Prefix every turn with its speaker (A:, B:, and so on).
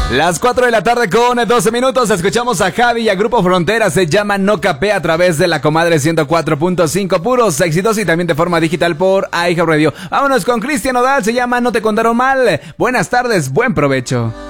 A: Las 4 de la tarde con 12 minutos. Escuchamos a Javi y a Grupo Frontera. Se llama No Capé a través de la Comadre 104.5. Puros éxitos y también de forma digital por iHeartRadio. Vámonos con Cristian Nodal. Se llama No Te Contaron Mal. Buenas tardes, buen provecho.